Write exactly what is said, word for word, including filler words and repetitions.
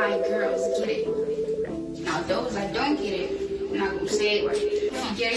my girls get it. Now those that don't get it, I'm not gonna say it right. She get